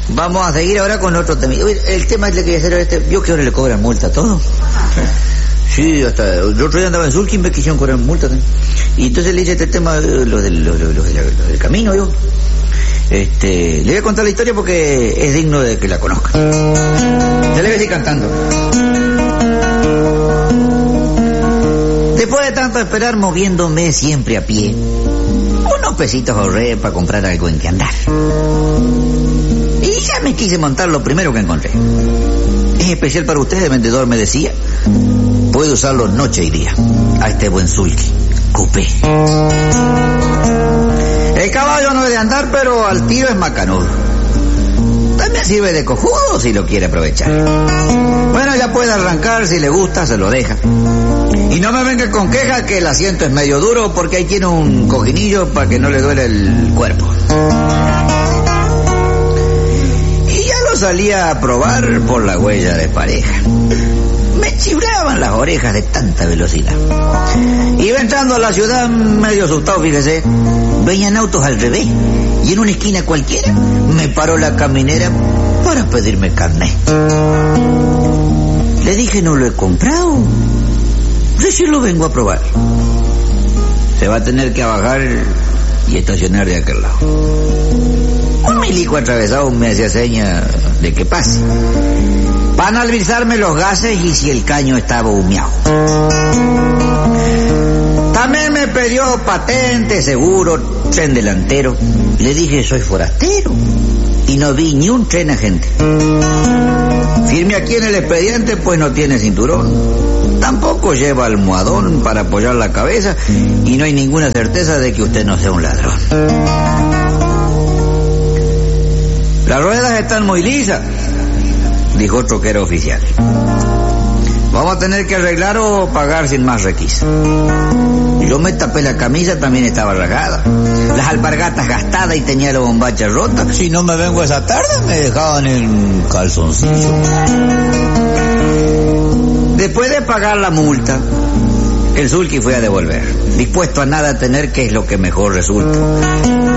Vamos a seguir ahora con otro tema. El tema que quería hacer ¿vio que ahora le cobran multa a todo? Sí, hasta el otro día andaba en Zulki y me quisieron cobrar multa también. Y entonces le hice este tema, lo del camino, yo. Le voy a contar la historia porque es digno de que la conozcan. Ya le voy a seguir cantando. Después de tanto esperar, moviéndome siempre a pie, unos pesitos ahorré para comprar algo en que andar. Y ya me quise montar lo primero que encontré. Es especial para ustedes, vendedor, me decía. Puede usarlo noche y día. A este buen Zulki, coupé. El caballo no es de andar, pero al tiro es macanudo. También sirve de cojudo si lo quiere aprovechar. Bueno, ya puede arrancar, si le gusta, se lo deja. Y no me venga con queja que el asiento es medio duro porque ahí tiene un cojinillo para que no le duele el cuerpo. Y ya lo salía a probar por la huella de pareja. Me chiflaban las orejas de tanta velocidad. Iba entrando a la ciudad medio asustado, fíjese. Venían autos al revés y en una esquina cualquiera me paró la caminera para pedirme carnet. Le dije, no lo he comprado, recién lo vengo a probar. Se va a tener que bajar y estacionar de aquel lado. Un milico atravesado me hacía seña de que pase. Van a analizarme los gases y si el caño estaba humeado. También me pidió patente, seguro, tren delantero. Le dije, soy forastero y no vi ni un tren agente. Firme aquí en el expediente, pues no tiene cinturón. Tampoco lleva almohadón para apoyar la cabeza y no hay ninguna certeza de que usted no sea un ladrón. Las ruedas están muy lisas, dijo otro que era oficial. Vamos a tener que arreglar o pagar sin más requisa. Yo me tapé la camisa, también estaba rasgada. Las alpargatas gastadas y tenía la bombacha rota. Si no me vengo esa tarde, me dejaban en calzoncillo. Después de pagar la multa, el Zulki fue a devolver, dispuesto a nada a tener, que es lo que mejor resulta.